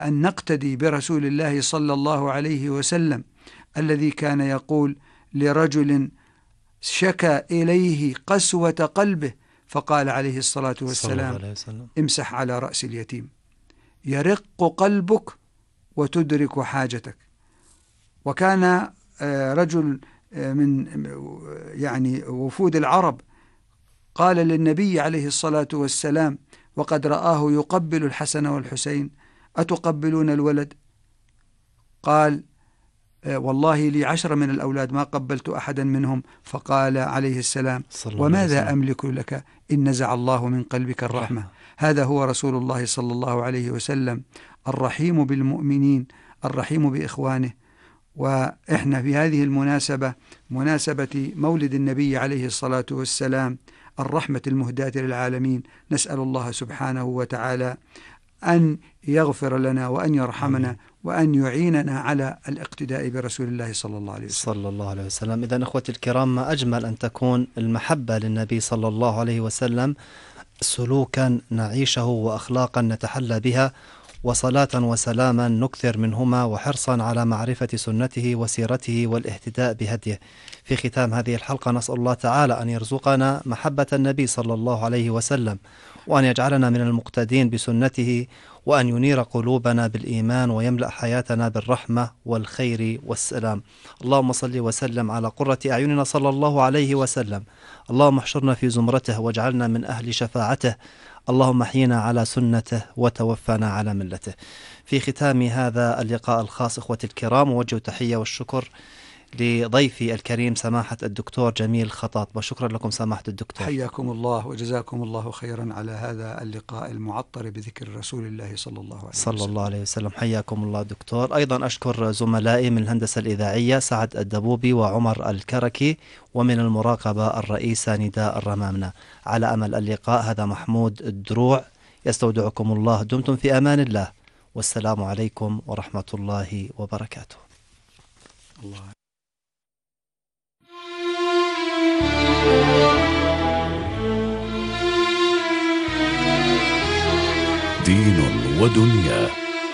أن نقتدي برسول الله صلى الله عليه وسلم الذي كان يقول لرجل شكى إليه قسوة قلبه فقال عليه الصلاة والسلام: امسح على رأس اليتيم يرق قلبك وتدرك حاجتك. وكان رجل من وفود العرب قال للنبي عليه الصلاة والسلام وقد رآه يقبل الحسن والحسين: أتقبلون الولد؟ قال: والله لي 10 من الأولاد ما قبلت أحدا منهم. فقال عليه السلام: وماذا أملك لك إن نزع الله من قلبك الرحمة. هذا هو رسول الله صلى الله عليه وسلم، الرحيم بالمؤمنين، الرحيم بإخوانه. وإحنا في هذه المناسبة، مناسبة مولد النبي عليه الصلاة والسلام، الرحمة المهداة للعالمين، نسأل الله سبحانه وتعالى أن يغفر لنا وأن يرحمنا وأن يعيننا على الاقتداء برسول الله صلى الله عليه وسلم. صلى الله عليه وسلم. إذن أخوتي الكرام، ما أجمل أن تكون المحبة للنبي صلى الله عليه وسلم سلوكا نعيشه وأخلاقا نتحلى بها، وصلاة وسلاما نكثر منهما، وحرصا على معرفة سنته وسيرته والاهتداء بهديه. في ختام هذه الحلقة نسأل الله تعالى أن يرزقنا محبة النبي صلى الله عليه وسلم، وأن يجعلنا من المقتدين بسنته، وأن ينير قلوبنا بالإيمان، ويملأ حياتنا بالرحمة والخير والسلام. اللهم صل وسلم على قرة أعيننا صلى الله عليه وسلم. اللهم احشرنا في زمرته واجعلنا من أهل شفاعته. اللهم احينا على سنته وتوفنا على ملته. في ختام هذا اللقاء الخاص إخوتي الكرام، أوجه تحية والشكر لضيفي الكريم سماحة الدكتور جميل خطاط. وشكرا لكم سماحة الدكتور. حياكم الله وجزاكم الله خيرا على هذا اللقاء المعطر بذكر رسول الله صلى الله عليه وسلم. حياكم الله دكتور. أيضا أشكر زملائي من الهندسة الإذاعية سعد الدبوبي وعمر الكركي، ومن المراقبة الرئيسة نداء الرمامنة. على أمل اللقاء، هذا محمود الدروع، يستودعكم الله. دمتم في أمان الله، والسلام عليكم ورحمة الله وبركاته. الله. دين ودنيا.